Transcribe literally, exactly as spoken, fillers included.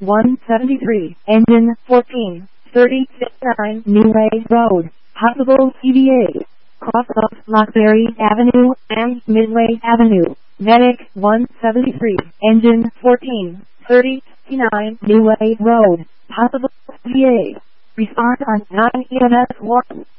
one seventy-three, engine fourteen thirty-nine, New Way Road, possible C V A. Cross of Lockberry Avenue and Midway Avenue. Medic one seventy-three, engine fourteen thirty-nine, New Way Road, possible C V A. Respond on nine E M S one.